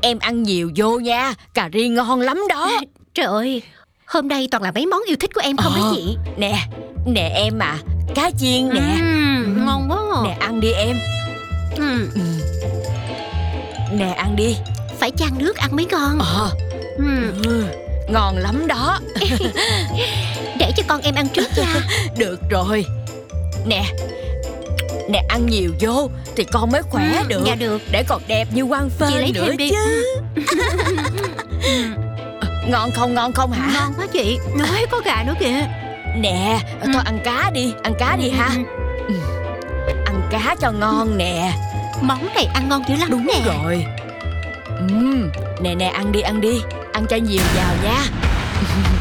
Em ăn nhiều vô nha, cà ri ngon lắm đó. Trời ơi, hôm nay toàn là mấy món yêu thích của em không hả chị? Nè em à, cá chiên nè. Ngon quá. Nè ăn đi em. Nè ăn đi. Phải chan nước ăn mới ngon. Ngon lắm đó. Để cho con em ăn trước nha. Được rồi. Nè ăn nhiều vô thì con mới khỏe được. Dạ được. Để còn đẹp như Quang Phên chị lấy nữa thêm đi. chứ. Ngon không hả? Ngon quá chị. Nói có gà nữa kìa. Nè thôi ăn cá đi ha. Ăn cá cho ngon nè. Món này ăn ngon dữ lắm. Đúng nè. rồi. Nè ăn đi. Ăn cho nhiều vào nha.